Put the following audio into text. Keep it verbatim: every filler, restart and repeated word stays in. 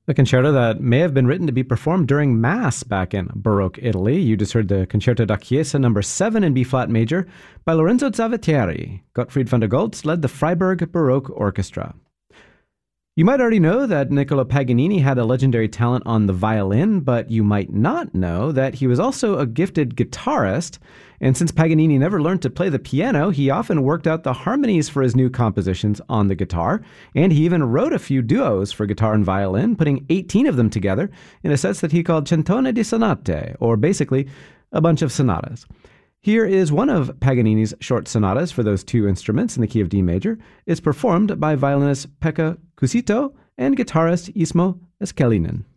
A concerto that may have been written to be performed during Mass back in Baroque Italy. You just heard the Concerto da Chiesa number seven in B-flat major by Lorenzo Zavatteri. Gottfried van der Goltz led the Freiburg Baroque Orchestra. You might already know that Niccolo Paganini had a legendary talent on the violin, but you might not know that he was also a gifted guitarist. And since Paganini never learned to play the piano, he often worked out the harmonies for his new compositions on the guitar. And he even wrote a few duos for guitar and violin, putting eighteen of them together in a set that he called Centone di Sonate, or basically a bunch of sonatas. Here is one of Paganini's short sonatas for those two instruments in the key of D major. It's performed by violinist Pekka Kuusitto and guitarist Ismo Eskelinen.